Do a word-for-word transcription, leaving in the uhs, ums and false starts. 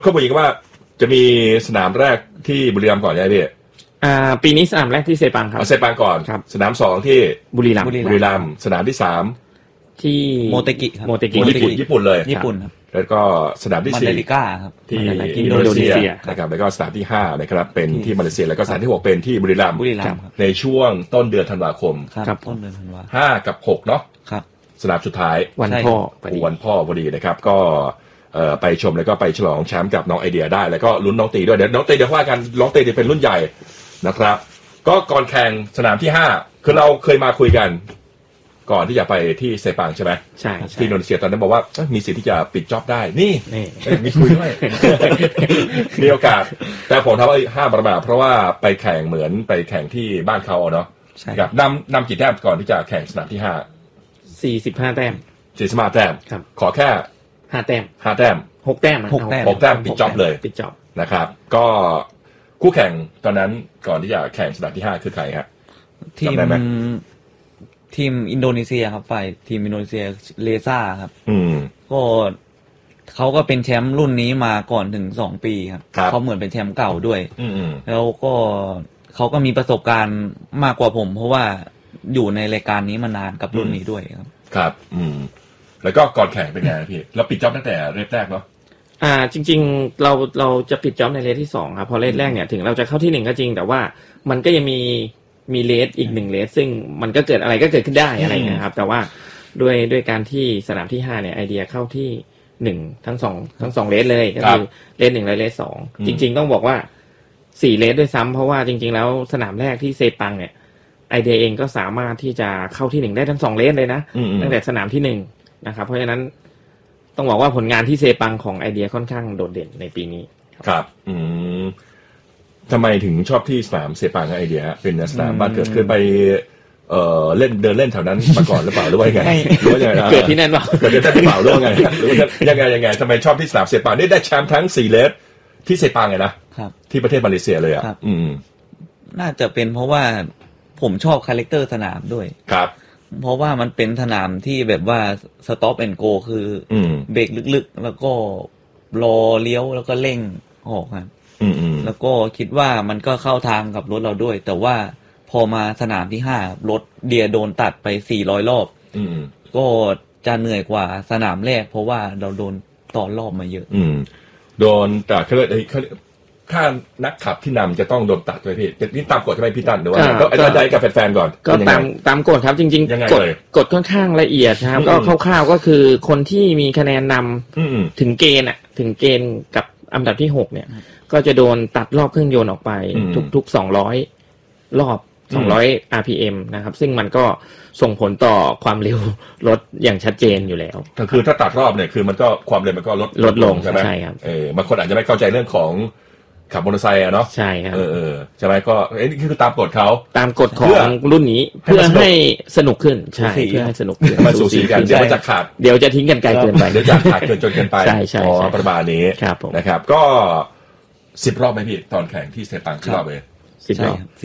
เขาบอกอีกว่าจะมีสนามแรกที่บุรีรัมย์ก่อนใช่ไหมพี่อ่าปีนี้สนามแรกที่เซปังครับเซปังก่อนสนามสองที่บุรีรัมย์บุรีรัมย์สนามที่สามที่โมเตกิครับโมเตกิญี่ปุ่นญี่ปุ่นเลยญี่ปุ่นครับแล้วก็สนามที่สี่มันเดลิก้าครับที่อินโดนีเซียนะครับแล้วก็สนามที่ห้านะครับเป็นที่มาเลเซียแล้วก็สนามที่หกเป็นที่บุรีรัมย์ในช่วงต้นเดือนธันวาคมครับต้นเดือนธันวาห้ากับหกเนาะครับสนามสุดท้ายวันพ่อวันพ่อพอดีนะครับก็ไปชมแล้วก็ไปฉลองแชมป์กับน้องไอเดียได้แล้วก็ลุ้นน้องตีด้วยเดี๋ยวน้องตีเดี๋ยวว่ากันน้องตีจะเป็นรุ่นใหญ่นะครับก็ก่อนแข่งสนามที่ห้าคือเราเคยมาคุยกันก่อนที่จะไปที่เซปังใช่ไหมใช่ที่อินโดนีเซียตอนนั้นบอกว่ามีสิทธิ์ที่จะปิดจ็อบได้นี่มีคุยด้วย มีโอกาสแต่ผมทำว่าห้ามประมาทเพราะว่าไปแข่งเหมือนไปแข่งที่บ้านเขาเนาะครับนำนำกี่แต้มก่อนที่จะแข่งสนามที่ห้าสี่สิบห้าแต้มสี่สิบห้าแต้มขอแค่ห้าแต้มห้าแต้มหกแต้มหกแต้มหกแต้มปิดจ็อบเลยปิดจ็อบนะครับก็คู่แข่งตอนนั้นก่อนที่จะแข่งสนามที่ห้าคือใครครับทีมทีมอินโดนีเซียครับฝ่ายทีมอินโดนีเซียเลซ่าครับอืมก็เขาก็เป็นแชมป์รุ่นนี้มาก่อนถึงสองปีครับเขาเหมือนเป็นแชมป์เก่าด้วยอืมแล้วก็เขาก็มีประสบการณ์มากกว่าผมเพราะว่าอยู่ในรายการนี้มานานกับรุ่นนี้ด้วยครับครับอืมแล้วก็ก่อนแข่งเป็นไงพี่เราปิดจ็อบตั้งแต่เรทแรกเนาะอ่าจริงๆเราเราจะปิดจ็อบในเรทที่สองครับเพราะเรทแรกเนี่ยถึงเราจะเข้าที่หนึ่งก็จริงแต่ว่ามันก็ยังมีมีเลสอีกหนึ่งเลสซึ่งมันก็เกิดอะไรก็เกิดขึ้นได้อะไรเงี้ยครับแต่ว่าด้วยด้วยการที่สนามที่ห้าเนี่ยไอเดียเข้าที่หนึ่งทั้งสองทั้งสองเลสเลยก็คือเลสหนึ่งและเลสสองจริงๆต้องบอกว่าสี่เลสด้วยซ้ำเพราะว่าจริงๆแล้วสนามแรกที่เซปังเนี่ยไอเดียเองก็สามารถที่จะเข้าที่หนึ่งได้ทั้งสองเลสเลยนะตั้งแต่สนามที่หนึ่งนะครับเพราะฉะนั้นต้องบอกว่าผลงานที่เซปังของไอเดียค่อนข้างโดดเด่นในปีนี้ครับอืมทำไมถึงชอบที่สนามเซปังไอเดียเป็นสนามบ้านเกิดขึ้นไปเอ่อเล่นเดินเล่นแถวนั้นมาก่อนหรือเปล่าหรือว่าไงหรือว่ายังไงเกิดที่นั่นเปล่าเกิดที่นั่นหรือเปล่าหรือว่าไงหรือว่ายังไงยังไงทำไมชอบที่สนามเซปังนี่ได้แชมป์ทั้งสี่เลสที่เซปังไงนะครับที่ประเทศมาเลเซียเลยอ่ะอืมน่าจะเป็นเพราะว่าผมชอบคาแรคเตอร์สนามด้วยครับเพราะว่ามันเป็นสนามที่แบบว่าสต็อปแอนด์โกคือเบรกลึกๆแล้วก็รอเลี้ยวแล้วก็เร่งออกครับแล้วก็คิดว่ามันก็เข้าทางกับรถเราด้วยแต่ว่าพอมาสนามที่ห้ารถเดียโดนตัดไปสี่ร้อยรอบก็จะเหนื่อยกว่าสนามแรกเพราะว่าเราโดนต่อรอบมาเยอะอืมโดนแต่เขาเรียกถ้านักขับที่นำจะต้องโดนตัดด้วยพี่นี่ตามกฎใช่ไหมพี่ตันหรือว่าก็อธิบายกับแฟนๆก่อนก็ตามตามกฎครับจริงๆกฎกฎค่อนข้างละเอียดนะครับก็คร่าวๆก็คือคนที่มีคะแนนนำถึงเกณฑ์อ่ะถึงเกณฑ์กับอันดับที่หกเนี่ยก็จะโดนตัดรอบเครื่องยนต์ออกไปทุกๆสองร้อยรอบสองร้อย อาร์ พี เอ็ม นะครับซึ่งมันก็ส่งผลต่อความเร็วรถอย่างชัดเจนอยู่แล้วก็คือถ้าตัดรอบเนี่ยคือมันก็ความเร็วมันก็ลดลดลงใช่ไหมใช่ครับเออบางคนอาจจะไม่เข้าใจเรื่องของขับมอเตอร์ไซค์อะเนาะใช่ครับเออเออใช่ไหมก็เอ้ยนี่คือตามกฎเขาตามกฎของรุ่นนี้เพื่อให้สนุกขึ้นใช่เพื่อให้สนุกขึ้นมันสูสีกันเดี๋ยวมันจะขาดเดี๋ยวจะทิ้งกันไกลเกินไปเดี๋ยวจะขาดเกินจนเกินไปใช่ใช่อ๋อประมาณนี้ครับผมนะครับก็สิบรอบไหมพี่ตอนแข่งที่เซปังที่รอบเลยสิบรอบ